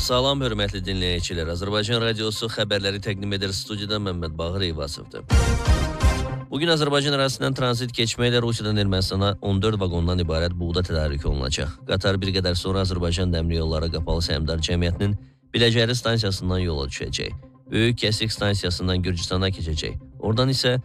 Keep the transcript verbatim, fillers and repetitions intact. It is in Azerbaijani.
Salam, hörmətli dinləyicilər. Azərbaycan Radiosu xəbərləri təqdim edir. Studiyada Məmməd Bağır Eyvasovdur. Bugün Azərbaycan ərazisindən tranzit keçməklə Rusiyadan Ermənistana on dörd vaqondan ibarət buğda tədarükü olunacaq. Qatar bir qədər sonra Azərbaycan Dəmir Yolları Qapalı Səhmdar Cəmiyyətinin Biləcəri stansiyasından yola düşəcək. Böyük Kəsik stansiyasından Gürcüstana keçəcək. Oradan isə